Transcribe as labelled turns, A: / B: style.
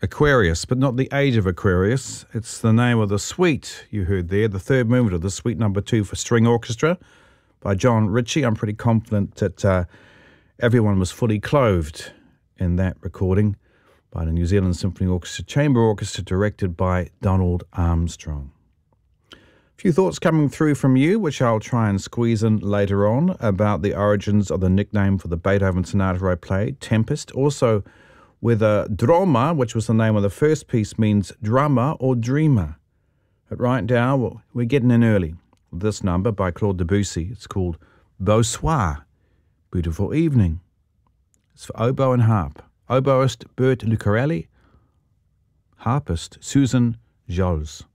A: Aquarius, but not the age of Aquarius. It's the name of the suite you heard there, the third movement of the suite number 2 for string orchestra by John Ritchie. I'm pretty confident that everyone was fully clothed in that recording by the New Zealand Symphony Orchestra Chamber Orchestra, directed by Donald Armstrong. A few thoughts coming through from you, which I'll try and squeeze in later on, about the origins of the nickname for the Beethoven sonata I played, Tempest. Also, whether Droma, which was the name of the first piece, means drummer or dreamer. But right now, we're getting in early with this number by Claude Debussy. It's called Beau Soir, Beautiful Evening. It's for oboe and harp. Oboist Bert Lucarelli, harpist Susan Jols.